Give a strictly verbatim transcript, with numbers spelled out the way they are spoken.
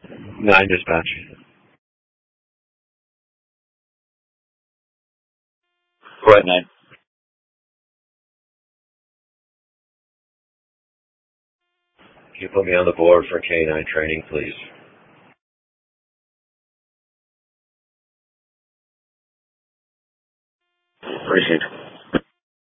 Nine dispatch. Go ahead, nine. Can you put me on the board for K nine training, please? Appreciate it.